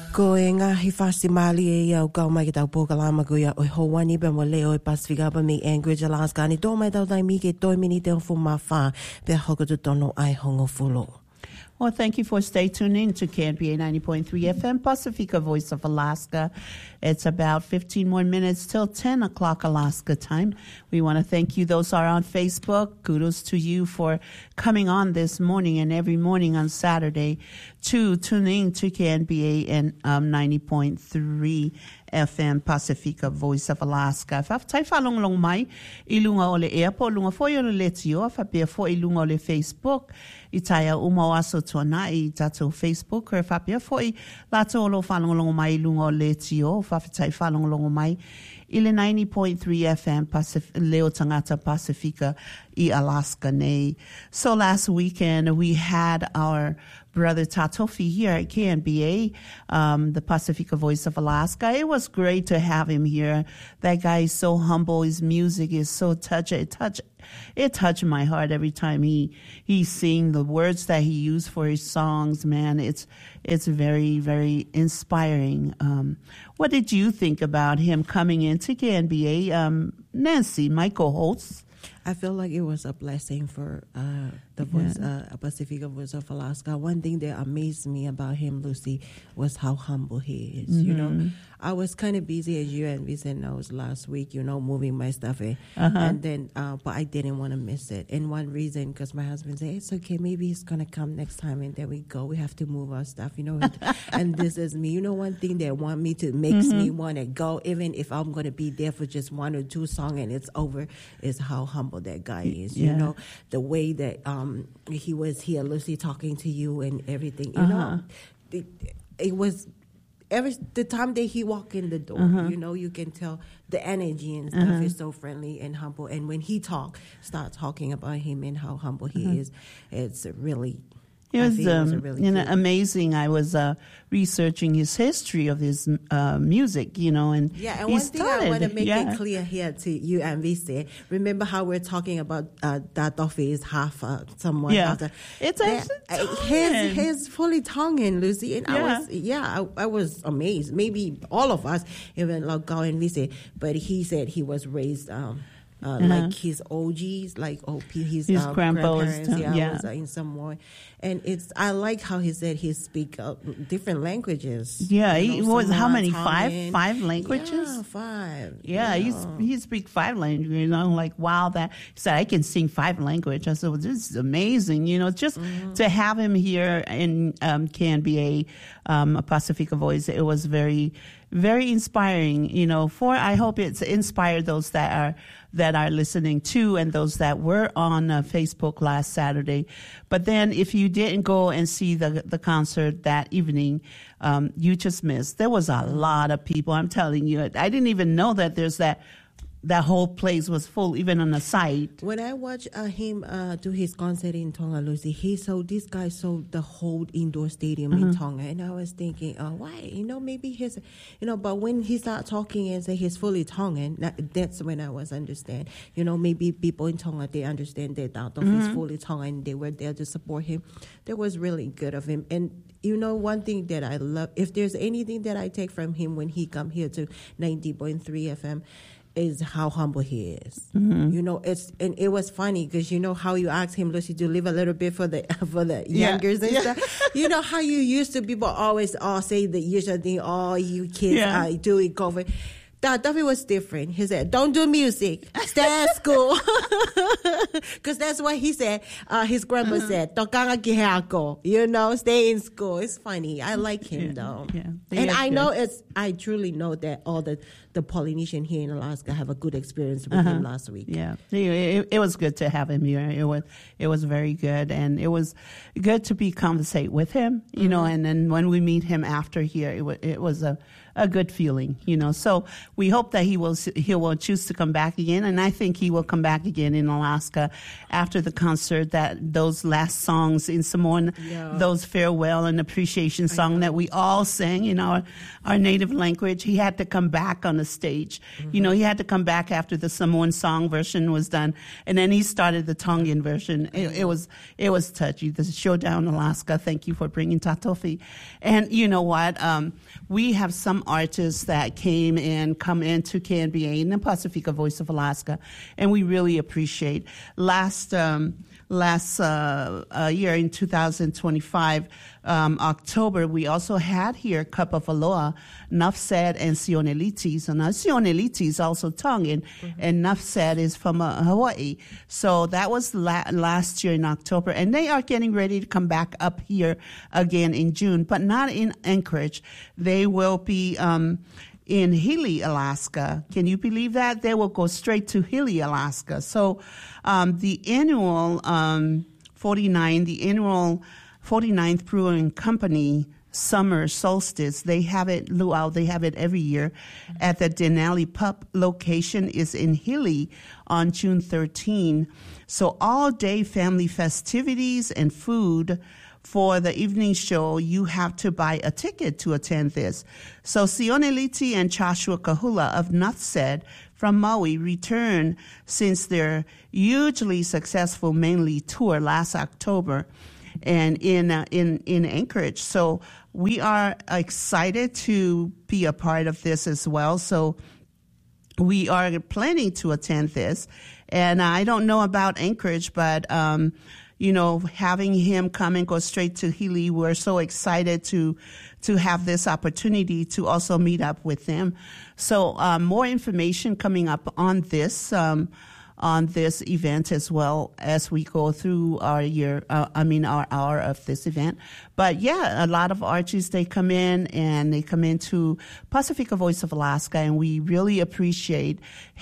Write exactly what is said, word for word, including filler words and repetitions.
Ko e ngahi whasimali e iau kau mai ki tau pōkalama ko ia o Hawani pe mo leo e Pasifika pa me Anchorage, Alaska ni tō mai tau tai mi ke toi mini te ofu ma wha pe hoko tu tono ai hongo fulo. Well, thank you for stay tuned in to K N P A ninety point three F M, Pacifica Voice of Alaska. It's about fifteen more minutes till ten o'clock Alaska time. We want to thank you, those who are on Facebook. Kudos to you for coming on this morning and every morning on Saturday to tune in to K N P A and um, ninety point three F M, Pacifica Voice of Alaska. Fa tai fa long long mai ilunga ole airport lunga fo yo le tio fa pe fo ilunga ole Facebook itaya uma aso tona I tato Facebook or fa pe fo I lato lo fa long long mai ilunga ole tio fa tai fa long long mai ile ninety point three F M Pacific Leo Tangata Pacifica I Alaska nei. So last weekend we had our Brother Tatofi here at K N B A, um, the Pacifica Voice of Alaska. It was great to have him here. That guy is so humble. His music is so touch it touch it touched my heart every time he he sing the words that he used for his songs. Man, it's it's very very inspiring. Um, what did you think about him coming into K N B A, um, Nancy, my co-host? I feel like it was a blessing for uh, the voice, yeah. uh, Pacifica Voice of Alaska. One thing that amazed me about him, Lucy, was how humble he is. Mm-hmm. You know, I was kind of busy, as you and Vincent knows, last week, you know, moving my stuff in. Uh-huh. And then, uh, but I didn't want to miss it. And one reason, because my husband said, it's okay, maybe he's going to come next time. And then we go, we have to move our stuff, you know. And this is me. You know, one thing that want me to, makes mm-hmm. me want to go, even if I'm going to be there for just one or two songs and it's over, is how humble that guy is. Yeah. You know, the way that um, he was here, Lucy, talking to you and everything. You uh-huh. know, it, it was every the time that he walked in the door. Uh-huh. You know, you can tell the energy and stuff uh-huh. is so friendly and humble. And when he talk, start talking about him and how humble he uh-huh. is, it's really. It was, um, it was really you know, amazing. I was uh, researching his history of his uh, music, you know, and yeah. And he one started, thing I want to make yeah. it clear here to you and Vise, remember how we're talking about uh, that Duffy is half uh, someone. Yeah, after. it's actually uh, his his fully Tongan, Lucy, and yeah. I was yeah, I, I was amazed. Maybe all of us, even like Gao and Vise, but he said he was raised. Um, Uh, uh-huh. Like his O Gs, like oh, his, his uh, grandparents, yeah, yeah. Was, uh, in some way, and it's I like how he said he speak uh, different languages. Yeah, you he know, was how many Tongan. five five languages? Yeah, five. Yeah, yeah. he's he speak five languages. You know, like wow, that he said I can sing five languages. I said well, this is amazing. You know, just mm-hmm. to have him here in um, K N B A, um, a Pacifica Voice, it was very. Very inspiring, you know, for, I hope it's inspired those that are, that are listening to and those that were on uh, Facebook last Saturday. But then if you didn't go and see the, the concert that evening, um, you just missed. There was a lot of people. I'm telling you, I didn't even know that there's that, that whole place was full, even on the site. When I watched uh, him uh, do his concert in Tonga, Lucy, he sold, this guy sold the whole indoor stadium mm-hmm. in Tonga. And I was thinking, oh, why? You know, maybe his, you know, but when he started talking and say he's fully Tongan, that, that's when I was understand. You know, maybe people in Tonga, they understand that Dao mm-hmm. is fully Tongan. They were there to support him. That was really good of him. And, you know, one thing that I love, if there's anything that I take from him when he come here to ninety point three F M, is how humble he is. Mm-hmm. You know, it's and it was funny because you know how you asked him, Lucy, to leave a little bit for the for the yeah. youngers and yeah. stuff. You know how you used to people always all say the usual thing, oh, you kids yeah. uh, do it cover. That Duffy was different. He said, don't do music. Stay at school. Because that's what he said. Uh, his grandma uh-huh. said, Tokanga kihako. You know, stay in school. It's funny. I like him, yeah, though. Yeah, and I good. know it's, I truly know that all the, the Polynesian here in Alaska have a good experience with uh-huh. him last week. Yeah, it, it was good to have him here. It was, it was very good. And it was good to be conversate with him, you mm-hmm. know, and then when we meet him after here, it was, it was a, a good feeling, you know. So we hope that he will he will choose to come back again, and I think he will come back again in Alaska after the concert. That those last songs in Samoan, yeah. those farewell and appreciation song that we all sang in our our native language. He had to come back on the stage. Mm-hmm. You know, he had to come back after the Samoan song version was done, and then he started the Tongan version. It, it was it was touchy. The Showdown Alaska. Thank you for bringing Tatofi. And you know what? Um, we have some artists that came and come into K N B A and the Pacifica Voice of Alaska, and we really appreciate. Last um, last uh, uh, year in two thousand twenty-five, um, October, we also had here Cup of Aloha, Nuff Said, and Sioneliti. So now Sioneliti is also Tongan, mm-hmm. and Nuff Said is from uh, Hawaii. So that was la- last year in October, and they are getting ready to come back up here again in June, but not in Anchorage. They will be um, in Healy, Alaska. Can you believe that? They will go straight to Healy, Alaska. So um, the annual um, forty-nine, the annual forty-ninth Brewing Company summer solstice, they have it, luau, they have it every year at the Denali Pup location is in Healy on June thirteenth. So all day family festivities and food. For the evening show, you have to buy a ticket to attend this. So Sioneliti and Joshua Kahula of Nuff Said from Maui return since their hugely successful mainly tour last October and in uh, in in Anchorage. So we are excited to be a part of this as well. So we are planning to attend this. And I don't know about Anchorage, but um you know, having him come and go straight to Healy, we're so excited to to have this opportunity to also meet up with them. So um, more information coming up on this um, on this event as well as we go through our year. Uh, I mean, our hour of this event. But yeah, a lot of artists, they come in and they come into Pacifica Voice of Alaska, and we really appreciate